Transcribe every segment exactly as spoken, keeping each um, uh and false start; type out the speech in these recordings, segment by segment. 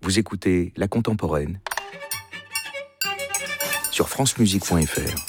Vous écoutez La Contemporaine sur francemusique point f r.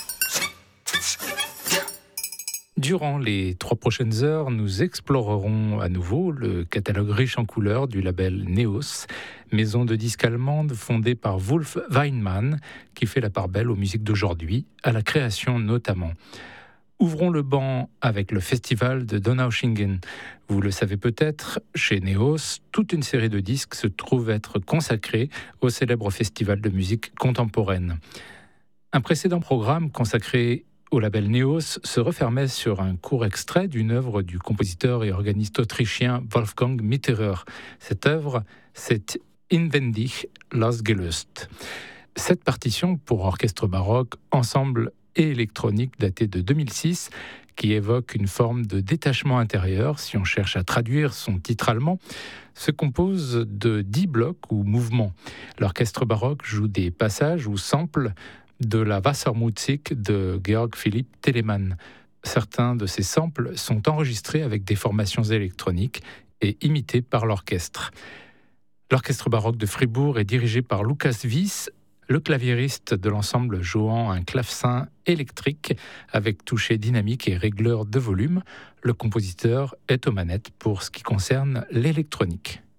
Durant les trois prochaines heures, nous explorerons à nouveau le catalogue riche en couleurs du label Neos, maison de disques allemande fondée par Wolf Weinmann, qui fait la part belle aux musiques d'aujourd'hui, à la création notamment. Ouvrons le banc avec le festival de Donaueschingen. Vous le savez peut-être, chez Neos, toute une série de disques se trouve être consacrée au célèbre festival de musique contemporaine. Un précédent programme consacré au label Neos se refermait sur un court extrait d'une œuvre du compositeur et organiste autrichien Wolfgang Mitterer. Cette œuvre, c'est Inwendig losgelöst. Cette partition pour orchestre baroque, ensemble et électronique datée de deux mille six, qui évoque une forme de détachement intérieur, si on cherche à traduire son titre allemand, se compose de dix blocs ou mouvements. L'orchestre baroque joue des passages ou samples de la Wassermusik de Georg Philipp Telemann. Certains de ces samples sont enregistrés avec des formations électroniques et imités par l'orchestre. L'orchestre baroque de Fribourg est dirigé par Lukas Wies, le claviériste de l'ensemble jouant un clavecin électrique avec toucher dynamique et régleur de volume. Le compositeur est aux manettes pour ce qui concerne l'électronique.